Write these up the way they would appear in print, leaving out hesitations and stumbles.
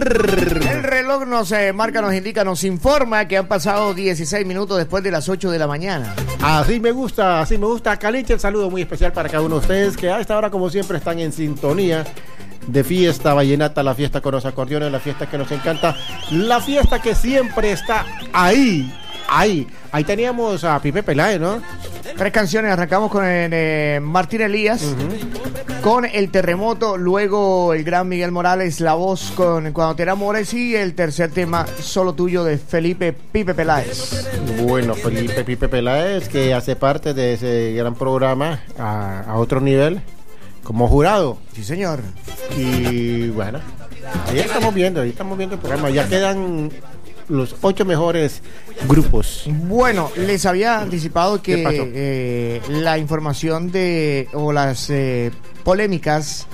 El reloj nos marca, nos indica, nos informa que han pasado 16 minutos después de las 8 de la mañana. Así me gusta. Caliche, el saludo muy especial para cada uno de ustedes que a esta hora, como siempre, están en sintonía de fiesta vallenata, la fiesta con los acordeones, la fiesta que nos encanta, la fiesta que siempre está ahí. Ahí teníamos a Pipe Peláez, ¿no? 3 canciones, arrancamos con Martín Elías, con El Terremoto, luego el gran Miguel Morales, La Voz con Cuando te enamores, y el tercer tema, Solo Tuyo, de Felipe Pipe Peláez. Bueno, Felipe Pipe Peláez, que hace parte de ese gran programa a otro nivel, como jurado. Sí, señor. Y bueno, ahí estamos viendo el programa, ya quedan los 8 mejores grupos. Bueno, les había anticipado que la información o las polémicas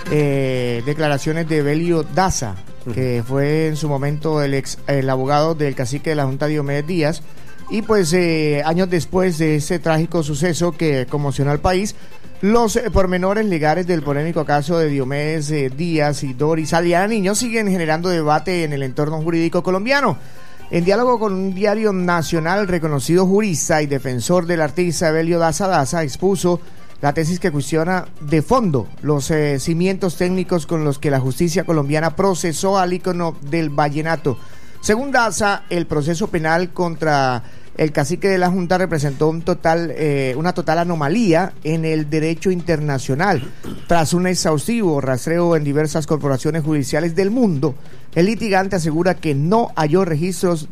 declaraciones de Belio Daza, que fue en su momento el abogado del cacique de la Junta, Diomedes Díaz, y pues años después de ese trágico suceso que conmocionó al país, los pormenores legales del polémico caso de Diomedes Díaz y Doris Aliana Niño siguen generando debate en el entorno jurídico colombiano. En diálogo con un diario nacional, el reconocido jurista y defensor del artista Belio Daza expuso la tesis que cuestiona de fondo los cimientos técnicos con los que la justicia colombiana procesó al ícono del vallenato. Según Daza, el proceso penal contra el cacique de la Junta representó una total anomalía en el derecho internacional. Tras un exhaustivo rastreo en diversas corporaciones judiciales del mundo, el litigante asegura que no halló registros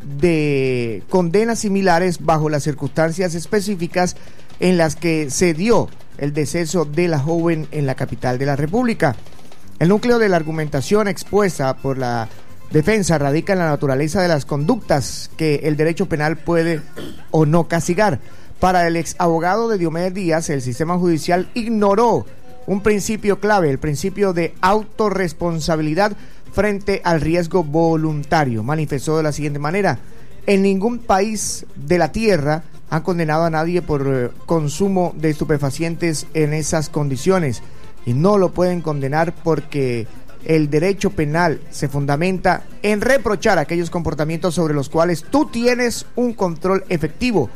de condenas similares bajo las circunstancias específicas en las que se dio el deceso de la joven en la capital de la República. El núcleo de la argumentación expuesta por la defensa radica en la naturaleza de las conductas que el derecho penal puede o no castigar. Para el ex abogado de Diomedes Díaz, el sistema judicial ignoró un principio clave, el principio de autorresponsabilidad frente al riesgo voluntario. Manifestó de la siguiente manera: en ningún país de la tierra han condenado a nadie por consumo de estupefacientes en esas condiciones, y no lo pueden condenar porque el derecho penal se fundamenta en reprochar aquellos comportamientos sobre los cuales tú tienes un control efectivo.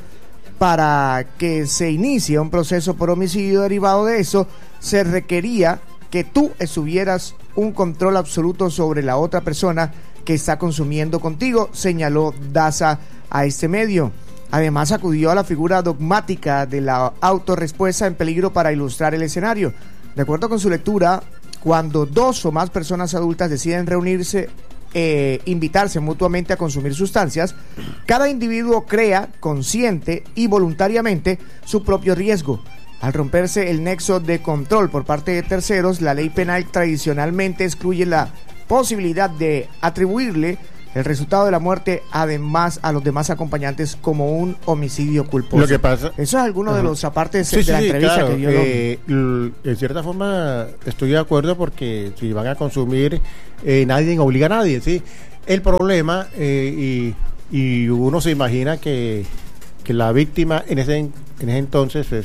Para que se inicie un proceso por homicidio derivado de eso, se requería que tú estuvieras un control absoluto sobre la otra persona que está consumiendo contigo, señaló Daza a este medio. Además, acudió a la figura dogmática de la autorrespuesta en peligro para ilustrar el escenario. De acuerdo con su lectura, cuando 2 o más personas adultas deciden reunirse, invitarse mutuamente a consumir sustancias, cada individuo crea consciente y voluntariamente su propio riesgo. Al romperse el nexo de control por parte de terceros, la ley penal tradicionalmente excluye la posibilidad de atribuirle el resultado de la muerte además a los demás acompañantes como un homicidio culposo. Lo que pasa, eso es alguno de los apartes de la entrevista, claro, que dio en cierta forma estoy de acuerdo, porque si van a consumir, nadie obliga a nadie, ¿sí? El problema, y uno se imagina que la víctima en ese entonces es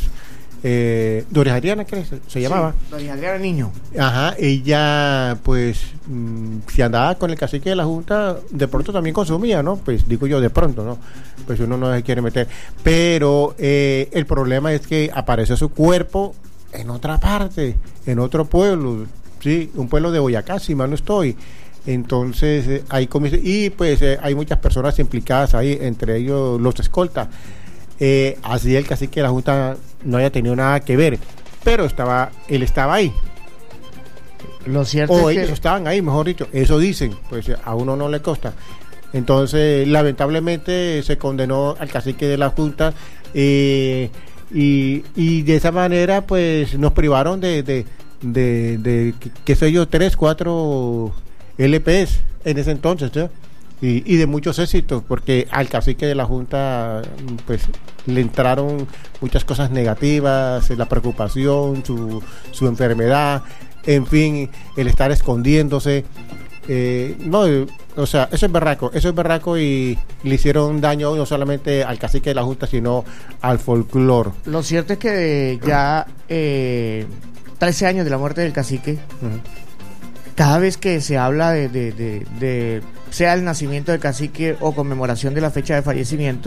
Doris Adriana, ¿qué se llamaba? Sí, Doris Adriana Niño. Ajá, ella pues si andaba con el cacique de la Junta, de pronto también consumía, ¿no? Pues digo yo, de pronto, ¿no? Pues uno no se quiere meter. Pero el problema es que apareció su cuerpo en otra parte, en otro pueblo, ¿sí? Un pueblo de Boyacá, si mal no estoy. Entonces ahí comienza, y pues hay muchas personas implicadas ahí, entre ellos los escoltas. Así el cacique de la Junta no haya tenido nada que ver, pero él estaba ahí. Lo cierto o es ellos estaban ahí, mejor dicho, eso dicen, pues a uno no le consta. Entonces, lamentablemente se condenó al cacique de la Junta, y de esa manera pues nos privaron de qué sé yo, 3, 4 LPs en ese entonces, ¿sí? Y de muchos éxitos, porque al cacique de la Junta pues le entraron muchas cosas negativas, la preocupación, su enfermedad, en fin, el estar escondiéndose, no, o sea, eso es berraco, y le hicieron daño no solamente al cacique de la Junta, sino al folclore. Lo cierto es que ya 13 años de la muerte del cacique, cada vez que se habla de sea el nacimiento del cacique o conmemoración de la fecha de fallecimiento,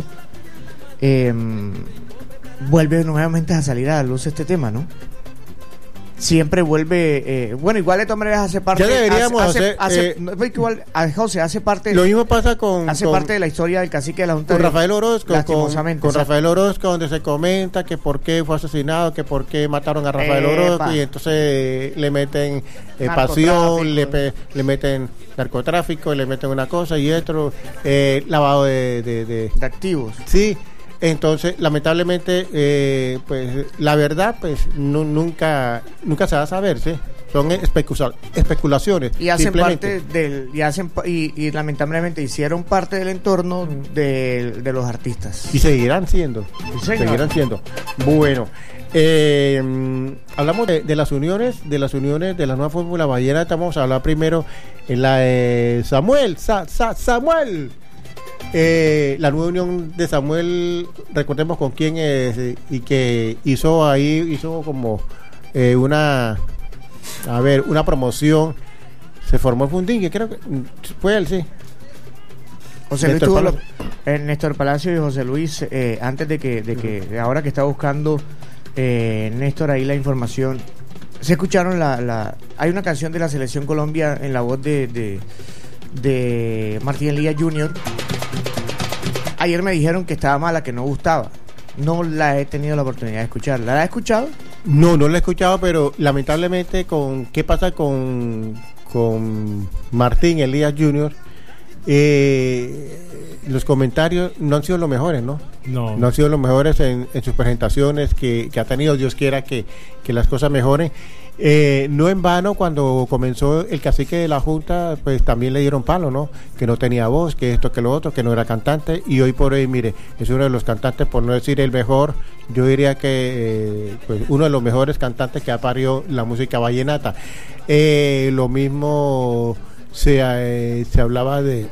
vuelve nuevamente a salir a la luz este tema, ¿no? Siempre vuelve, bueno, igual de todas maneras hace parte, ya deberíamos igual, José, hace parte, lo mismo pasa parte de la historia del cacique de la Junta con Rafael Orozco, lastimosamente, con Rafael Orozco, donde se comenta que por qué fue asesinado, que por qué mataron a Rafael Orozco, y entonces le meten pasión, le meten narcotráfico, le meten una cosa y otro, lavado de activos. Sí. Entonces, lamentablemente, pues la verdad, pues nunca se va a saber, ¿sí? Son especulaciones. Y hacen parte y lamentablemente hicieron parte del entorno de los artistas. Y seguirán siendo. Bueno, hablamos de las uniones, de la nueva fórmula vallenata. Vamos a hablar primero en la de Samuel. Samuel. La nueva unión de Samuel, recordemos con quién es, y que hizo como una promoción, se formó el Fundín, creo que fue él, sí. José Luis tuvo Néstor Palacio y José Luis, antes de que ahora que está buscando Néstor ahí la información, se escucharon hay una canción de la Selección Colombia en la voz de Martín Elías Jr. Ayer me dijeron que estaba mala, que no gustaba. No la he tenido la oportunidad de escucharla. ¿La has escuchado? No la he escuchado, pero lamentablemente ¿qué pasa con Martín Elías Jr.? Los comentarios no han sido los mejores, ¿no? No han sido los mejores en sus presentaciones que ha tenido. Dios quiera que las cosas mejoren. No en vano, cuando comenzó el cacique de la Junta, pues también le dieron palo, ¿no? Que no tenía voz, que esto, que lo otro, que no era cantante, y hoy por hoy, mire, es uno de los cantantes, por no decir el mejor, yo diría que pues uno de los mejores cantantes que ha parido la música vallenata. Lo mismo se hablaba de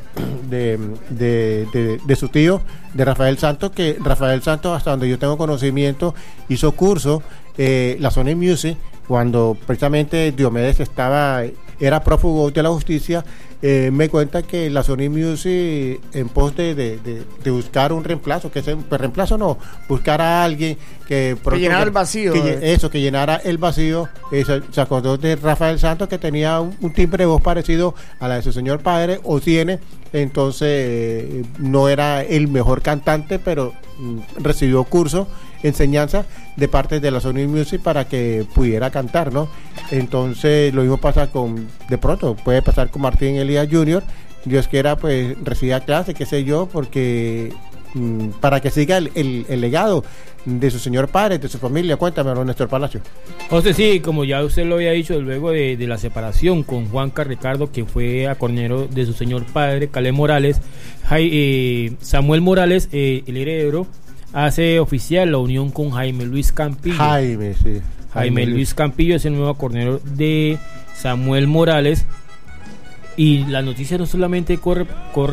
su tío, de Rafael Santos, que Rafael Santos, hasta donde yo tengo conocimiento, hizo curso, la Sony Music, cuando precisamente Diomedes era prófugo de la justicia. Me cuenta que la Sony Music, en pos de buscar un reemplazo, buscar a alguien que llenara el vacío, que llenara el vacío, se acordó de Rafael Santos, que tenía un timbre de voz parecido a la de su señor padre, o tiene. Entonces no era el mejor cantante, pero recibió curso, enseñanza de parte de la Sony Music para que pudiera cantar, ¿no? Entonces lo mismo pasa puede pasar con Martín Elías Jr. Dios quiera, pues reciba clase, qué sé yo, porque para que siga el legado de su señor padre, de su familia. Cuéntame, Néstor Palacio. José, sí, como ya usted lo había dicho, luego de la separación con Juanca Ricardo, que fue acornero de su señor padre, Caleb Morales, Samuel Morales, el heredero, hace oficial la unión con Jaime Luis Campillo. Jaime Luis Campillo es el nuevo acornero de Samuel Morales. Y la noticia no solamente corre